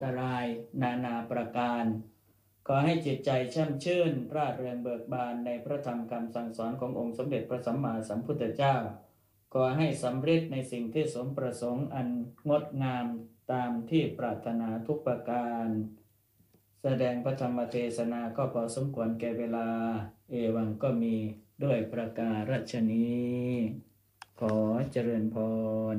ตรายนานาประการขอให้จิตใจแช่มชื่นร่าเริงเบิกบานในพระธรรมคำสั่งสอนขององค์สมเด็จพระสัมมาสัมพุทธเจ้าขอให้สำเร็จในสิ่งที่สมประสงค์อันงดงามตามที่ปรารถนาทุกประการแสดงพระธรรมเทศนาก็พอสมควรแก่เวลาเอวังก็มีด้วยประการฉนี้ขอเจริญพร